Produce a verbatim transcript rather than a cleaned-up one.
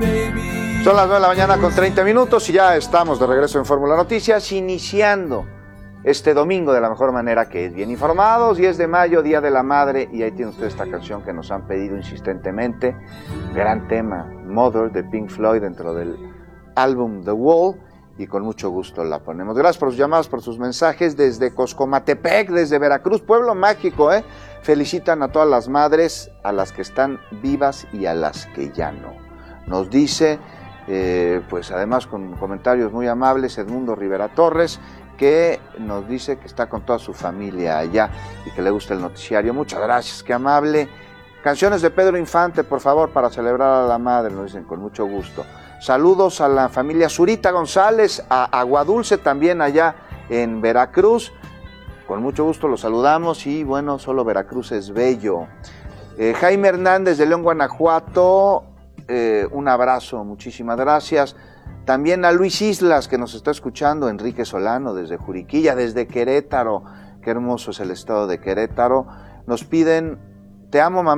Son las nueve de la mañana con treinta minutos y ya estamos de regreso en Fórmula Noticias, iniciando este domingo de la mejor manera, que es bien informados. Diez de mayo, Día de la Madre, y ahí tiene usted esta canción que nos han pedido insistentemente. Gran tema, Mother, de Pink Floyd, dentro del álbum The Wall, y con mucho gusto la ponemos. Gracias por sus llamadas, por sus mensajes desde Coscomatepec, desde Veracruz, pueblo mágico, ¿eh? Felicitan a todas las madres, a las que están vivas y a las que ya no. Nos dice, eh, pues además con comentarios muy amables, Edmundo Rivera Torres, que nos dice que está con toda su familia allá y que le gusta el noticiario. Muchas gracias, qué amable. Canciones de Pedro Infante, por favor, para celebrar a la madre, nos dicen con mucho gusto. Saludos a la familia Zurita González, a Aguadulce también allá en Veracruz. Con mucho gusto los saludamos y bueno, solo Veracruz es bello. Eh, Jaime Hernández de León, Guanajuato, eh, un abrazo, muchísimas gracias. También a Luis Islas, que nos está escuchando, Enrique Solano desde Juriquilla, desde Querétaro, qué hermoso es el estado de Querétaro. Nos piden, te amo mamá.